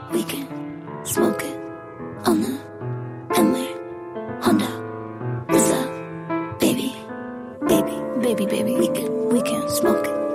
We can smoke it on the Bentley, Honda, what's up, baby, baby, baby, baby. We can smoke it.